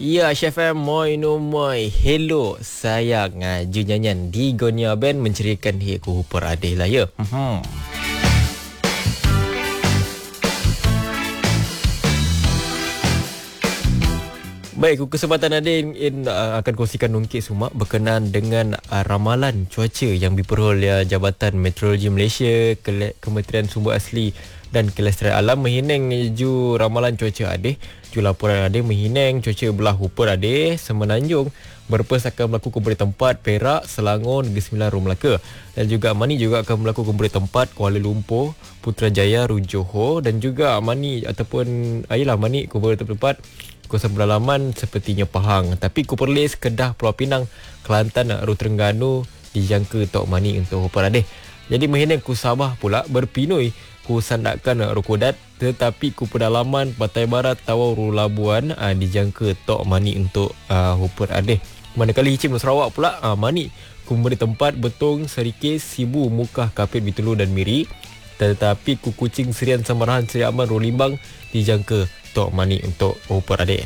Ya, FM Moi no Moi. Hello, sayang. Ju nyanyian di Gonia Band menceriakan hit ku Hooper Adeh lah ya. Baik, kesempatan Adin akan kongsikan nungkit sumak berkenaan dengan ramalan cuaca yang diperoleh oleh Jabatan Meteorologi Malaysia, Kementerian Sumber Asli dan Kelestarian Alam menghinang ju ramalan cuaca Adih. Ju laporan Adih menghinang cuaca belah Hooper Adih, Semenanjung, Berpes akan berlaku kumpul tempat Perak, Selangor, Negeri Sembilan, Rum Melaka. Dan juga Mani juga akan berlaku kumpul tempat Kuala Lumpur, Putrajaya, Johor dan juga Mani ataupun Mani kumpul tempat kawasan pedalaman sepertinya Pahang. Tapi Perlis, Kedah, Pulau Pinang, Kelantan, Terengganu dijangka Tok Mani untuk Hooper Adih. Jadi menghinang ku Sabah pula berpinui ku sandakan Rokodat, tetapi ku pedalaman Pantai Barat, Tawau, Labuan dijangka Tok Mani untuk Hooper Adih. Manakala Hicim Sarawak pula Mani ku memberi tempat Betong, Serikis, Sibu, Mukah, Kapit, Bitulu dan Miri. Tetapi ku Kuching, Serian, Samarahan, Seri Aman, Rolimbang dijangka Tok Mani untuk Hooper Adih.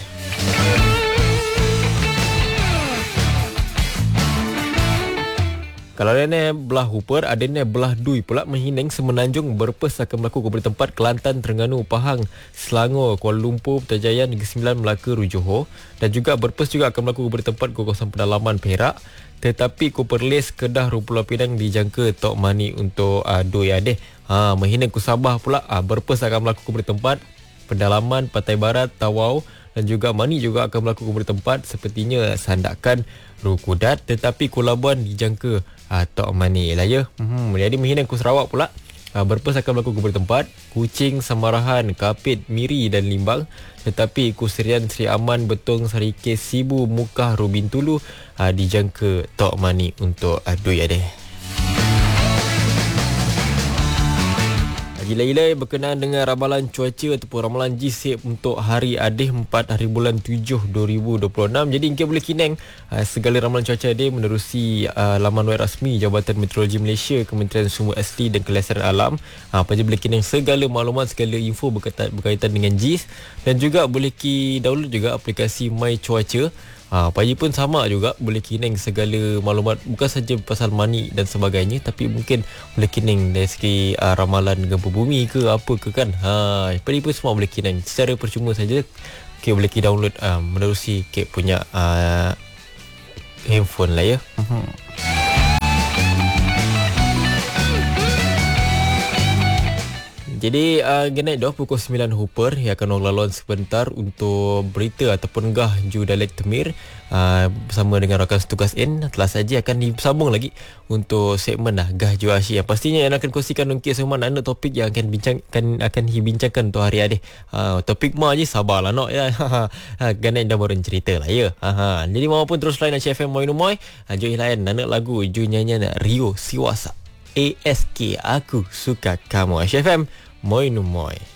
Kalau ada belah Hooper, ada belah Dui pula menghinang Semenanjung, Berpes akan berlaku kepada tempat Kelantan, Terengganu, Pahang, Selangor, Kuala Lumpur, Putrajaya, Negeri Sembilan, Melaka, Johor. Dan juga Berpes juga akan berlaku kepada tempat kawasan pedalaman Perak. Tetapi Perlis, Kedah, Pulau Pinang dijangka Tok Mani untuk Dui Adih. Menghinang ku Sabah pula, Berpes akan berlaku kepada tempat pedalaman Pantai Barat, Tawau dan juga Mani juga akan berlaku kepada tempat sepertinya sandakan Rokodat, tetapi Labuan dijangka Tok Mani lah ya. Jadi menghinang ku Sarawak pula, Berpes akan berlaku kepada tempat Kuching, Samarahan, Kapit, Miri dan Limbang, tetapi ku Serian, Seri Aman, Betong, Serikis, Sibu, Mukah, Rubin Tulu dijangka Tok Mani untuk Dui Adih. Gila-gila berkenaan dengan ramalan cuaca ataupun ramalan GSIP untuk hari Adih 4 hari bulan 7 2026. Jadi ingin boleh kinang segala ramalan cuaca Adih menerusi laman web rasmi Jabatan Meteorologi Malaysia, Kementerian Sumber Asli dan Kelestarian Alam. Apa je boleh kinang segala maklumat, segala info berkaitan dengan GIS, dan juga boleh download juga aplikasi My Cuaca. Pagi pun sama juga boleh kineng segala maklumat, bukan saja pasal Mani dan sebagainya, tapi mungkin boleh kineng dari segi ramalan gempa bumi ke apa ke kan. Pagi pun semua boleh kineng secara percuma saja. Boleh download menerusi punya handphone lah ya. Jadi genak dah pukul 9 Hooper yang akan laluan sebentar untuk berita ataupun gah ju Dialek Temir bersama dengan rakan setugas N. Telah saja akan disambung lagi untuk segmen gah ju Asyik. Yang pastinya yang akan kongsikan nungkit semua nak topik yang akan dibincangkan untuk hari Adih. Topik mah je sabarlah nak ya. Genak dah baru cerita lah ya. Jadi maupun terus lain FM Moi no Moi. Ju lain nak lagu ju nyanyian Rio Siwasa. ASK Aku Suka Kamu. FM Moi no Moi.